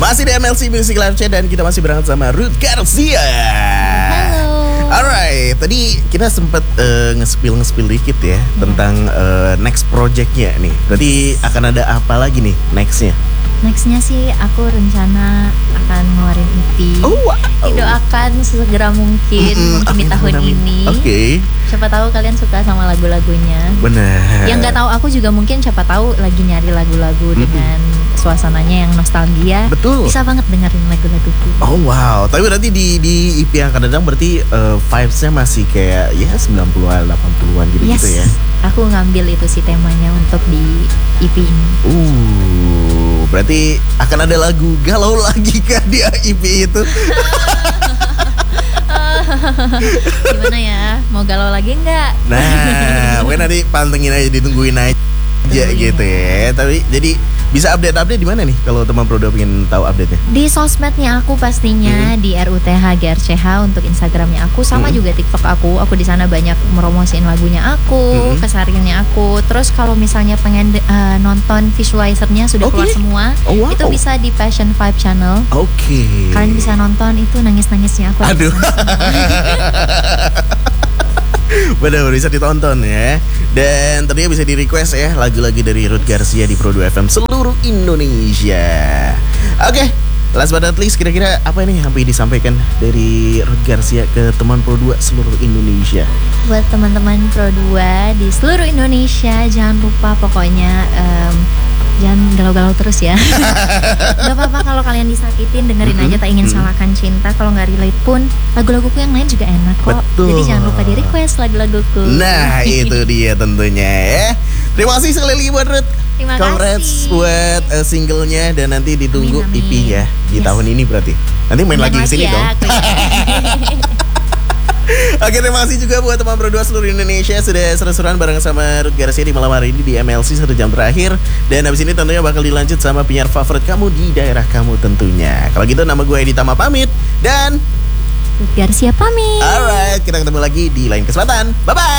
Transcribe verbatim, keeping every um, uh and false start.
Masih di M L C Music Live Chat dan kita masih berangkat sama Ruth Garcia. Halo. Alright, tadi kita sempat uh, nge-spill nge-spill dikit ya, yeah. tentang uh, next projectnya nih. Berarti akan ada apa lagi nih nextnya? Nextnya sih aku rencana akan ngeluarin E P. Oh wow. Didoakan segera mungkin, Mm-mm, mungkin di amin, tahun amin. ini. Oke. Okay. Siapa tahu kalian suka sama lagu-lagunya. Benar. Yang nggak tahu aku juga mungkin siapa tahu lagi nyari lagu-lagu mm-hmm. dengan suasananya yang nostalgia. Betul. Bisa banget dengerin lagu-laguku. Oh wow. Tapi berarti di di E P yang akan datang berarti uh, vibes-nya masih kayak ya sembilan puluhan, delapan puluhan gitu yes. gitu ya. Aku ngambil itu sih temanya untuk di E P ini. Uh, berarti akan ada lagu galau lagi kah di E P itu? Gimana ya? Mau galau lagi nggak? Nah, mungkin nanti pantengin aja, ditungguin aja Tungguin gitu ya. Tapi jadi bisa update-update di mana nih kalau teman Prodo pengen tahu update-nya? Di sosmednya aku pastinya, hmm. di R U T H G R C H untuk Instagramnya aku, sama hmm. juga TikTok aku. Aku di sana banyak meromosiin lagunya aku, hmm. kesehariannya aku. Terus kalau misalnya pengen uh, nonton visualizernya sudah okay. keluar semua, oh, wow. itu bisa di Passion Vibe Channel. Oke. Okay. Kalian bisa nonton itu nangis-nangisnya aku. Aduh. Benar, bisa ditonton ya. Dan tentunya bisa di request ya lagu-lagu dari Ruth Garcia di Pro dua F M seluruh Indonesia. Oke, okay, last but not least, kira-kira apa ini yang sampai disampaikan dari Ruth Garcia ke teman Pro dua seluruh Indonesia? Buat teman-teman Pro dua di seluruh Indonesia, jangan lupa pokoknya um, jangan galau-galau terus ya. Gak apa-apa kalau kalian disakitin, dengerin mm-hmm. aja Tak Ingin mm-hmm. Salahkan Cinta. Kalau gak relate pun lagu-laguku yang lain juga enak kok. Betul. Jadi jangan lupa di request lagu-laguku. Nah itu dia tentunya ya. Terima kasih sekali lagi buat Ruth. Terima Congrats kasih buat uh, singlenya. Dan nanti ditunggu amin, amin. E P ya di yes. tahun ini berarti. Nanti main, main lagi ke sini ya, dong. Oke, terima kasih juga buat teman Pro dua seluruh Indonesia sudah seru-seruan bareng sama Ruth Garcia di malam hari ini di M L C satu jam terakhir. Dan habis ini tentunya bakal dilanjut sama penyiar favorit kamu di daerah kamu tentunya. Kalau gitu nama gue Edi Tama pamit dan Ruth Garcia pamit. Alright, kita ketemu lagi di lain kesempatan. Bye-bye.